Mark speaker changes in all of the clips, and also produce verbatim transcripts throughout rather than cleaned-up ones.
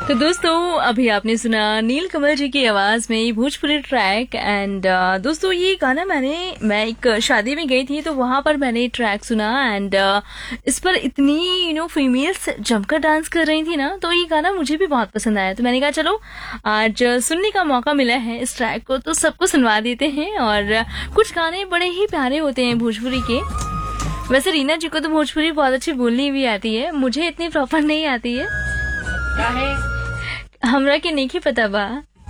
Speaker 1: तो दोस्तों अभी आपने सुना नीलकमल जी की आवाज में भोजपुरी ट्रैक। एंड दोस्तों ये गाना मैंने मैं एक शादी में गई थी तो वहां पर मैंने ट्रैक सुना। एंड uh, इस पर इतनी यू नो फीमेल्स जमकर डांस कर रही थी ना, तो ये गाना मुझे भी बहुत पसंद आया। तो मैंने कहा चलो आज सुनने का मौका मिला है इस ट्रैक को तो सबको सुनवा देते हैं। और कुछ गाने बड़े ही प्यारे होते हैं भोजपुरी के। वैसे रीना जी को तो भोजपुरी बहुत अच्छी बोलनी भी आती है, मुझे इतनी प्रॉपर नहीं आती है। हमरा के नहीं पता बा।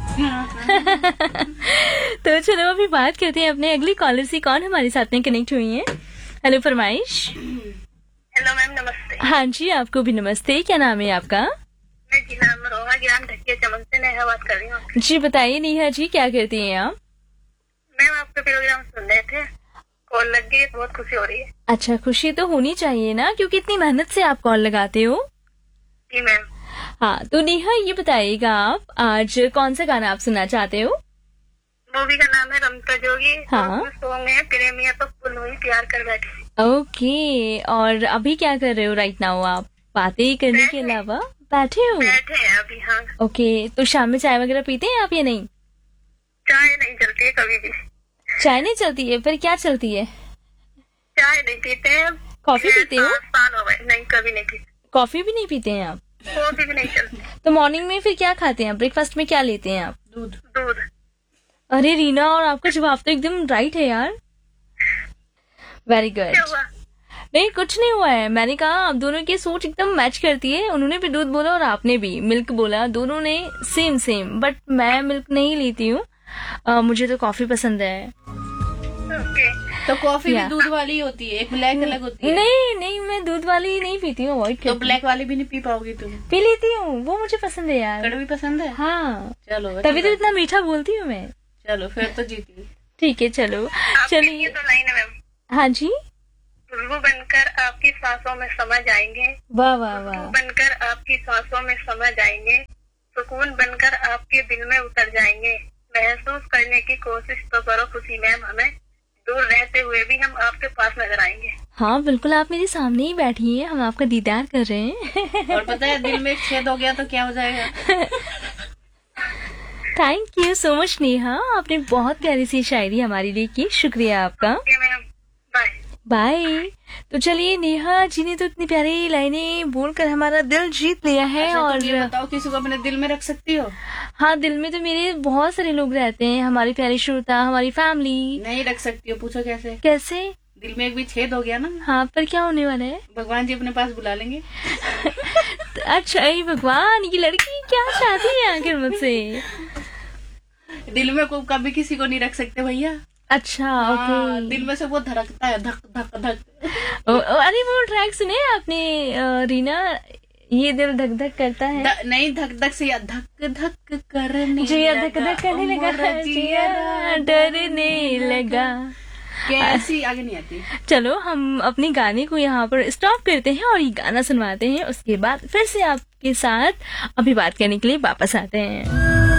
Speaker 1: तो चलो अभी बात करते हैं अपने अगली कॉलर से, कौन हमारे साथ में कनेक्ट हुई है। हेलो फरमाइश।
Speaker 2: हेलो मैम, नमस्ते।
Speaker 1: हाँ जी, आपको भी नमस्ते। क्या नाम है आपका?
Speaker 2: मैं जिला अमरोहा ग्राम ढक्के चमन से नेहा बात कर रही हूँ।
Speaker 1: जी बताइए नेहा जी, क्या करती हैं आप?
Speaker 2: मैम आपका प्रोग्राम सुन रहे थे, कॉल लग गई, बहुत खुशी हो रही है।
Speaker 1: अच्छा, खुशी तो होनी चाहिए ना, क्योंकि इतनी मेहनत से आप कॉल लगाते हो।
Speaker 2: जी मैम।
Speaker 1: हाँ तो नेहा ये बताइएगा आप आज कौन सा गाना आप सुनना चाहते हो?
Speaker 2: मूवी का नाम है रमता जोगी।
Speaker 1: हाँ।
Speaker 2: सॉन्ग है प्रेमिया तो फुल हुई प्यार कर बैठे।
Speaker 1: ओके, और अभी क्या कर रहे हो राइट नाउ आप? बातें करने के अलावा बैठे हो?
Speaker 2: बैठे हैं अभी। हाँ।
Speaker 1: ओके, तो शाम में चाय वगैरह पीते हैं आप या नहीं?
Speaker 2: चाय नहीं चलती है कभी भी।
Speaker 1: चाय नहीं चलती है, फिर क्या चलती है?
Speaker 2: चाय नहीं पीते हैं।
Speaker 1: कॉफी पीते हो?
Speaker 2: साल हो गए। नहीं, कभी नहीं पीते।
Speaker 1: कॉफी भी नहीं पीते हैं आप?
Speaker 2: कॉफी भी नहीं चलती।
Speaker 1: तो मॉर्निंग में फिर क्या खाते हैं? ब्रेकफास्ट में क्या लेते हैं आप?
Speaker 2: दूध। दूध।
Speaker 1: अरे रीना, और आपका जवाब तो एकदम राइट है यार। Very good.
Speaker 2: क्या हुआ?
Speaker 1: नहीं कुछ नहीं हुआ है, मैंने कहा आप दोनों की सोच एकदम मैच करती है। उन्होंने भी दूध बोला और आपने भी मिल्क बोला, दोनों ने सेम सेम। बट मैं मिल्क नहीं लेती हूँ, मुझे तो कॉफी पसंद है।
Speaker 2: ओके।
Speaker 3: तो कॉफी भी दूध वाली होती है, एक ब्लैक अलग होती है।
Speaker 1: नहीं नहीं, मैं दूध वाली नहीं पीती हूँ, अवॉइड करती
Speaker 3: तो
Speaker 1: हूँ।
Speaker 3: ब्लैक वाली भी नहीं पी पाओगी तुम?
Speaker 1: पी लेती हूँ, वो मुझे पसंद है यार।
Speaker 3: कड़वी पसंद है?
Speaker 1: हाँ,
Speaker 3: चलो
Speaker 1: तभी तो इतना मीठा बोलती हूँ मैं।
Speaker 3: चलो फिर तो जीती।
Speaker 1: ठीक है चलो चलिए।
Speaker 2: तो लाइन है मैम।
Speaker 1: हाँ जी।
Speaker 2: उल्लू बनकर आपकी सांसों में समझ आएंगे।
Speaker 1: वाह वाह
Speaker 2: उल्लू
Speaker 1: वाह।
Speaker 2: बनकर आपकी सांसों में समझ आएंगे। सुकून बनकर आपके दिल में उतर जाएंगे। महसूस करने की कोशिश तो करो खुशी मैम, हमें दूर रहते हुए भी हम आपके पास नजर आएंगे।
Speaker 1: हाँ बिल्कुल, आप मेरे सामने ही बैठी हैं, हम आपका दीदार कर रहे हैं।
Speaker 3: और पता है दिल में एक छेद हो गया तो क्या हो जाएगा?
Speaker 1: Thank you so much Neha, आपने बहुत प्यारी सी शायरी हमारे लिए की, शुक्रिया आपका।
Speaker 2: Okay ma'am, bye.
Speaker 1: बाय। तो चलिए नेहा जी ने तो इतनी प्यारी लाइनें बोलकर हमारा दिल जीत लिया है।
Speaker 3: अच्छा,
Speaker 1: और
Speaker 3: तुम ये बताओ, किसी को अपने दिल में रख सकती हो?
Speaker 1: हाँ, दिल में तो मेरे बहुत सारे लोग रहते हैं, हमारे प्यारे श्रोता, हमारी फैमिली।
Speaker 3: नहीं रख सकती हो? पूछो कैसे?
Speaker 1: कैसे?
Speaker 3: दिल में एक भी छेद हो गया ना।
Speaker 1: हाँ, पर क्या होने वाला है?
Speaker 3: भगवान जी अपने पास बुला लेंगे।
Speaker 1: अच्छा ये भगवान, ये लड़की क्या चाहती है आखिर मुझसे?
Speaker 3: दिल में को कभी किसी को नहीं रख सकते भैया।
Speaker 1: अच्छा
Speaker 3: हाँ,
Speaker 1: ओके।
Speaker 3: दिल में से वो धड़कता है, धक धक धक।
Speaker 1: ओ, ओ, अरे वो ट्रैक सुने आपने अ, रीना, ये दिल धक धक करता है।
Speaker 3: द, नहीं धक धक से या धक धक करने
Speaker 1: जिया
Speaker 3: लगा,
Speaker 1: धक धक करने
Speaker 3: ओ
Speaker 1: लगा,
Speaker 3: मोरा
Speaker 1: जिया डरने लगा।
Speaker 3: कैसी आगे नहीं आती।
Speaker 1: चलो हम अपने गाने को यहाँ पर स्टॉप करते हैं और ये गाना सुनवाते हैं, उसके बाद फिर से आपके साथ अभी बात करने के लिए वापस आते हैं।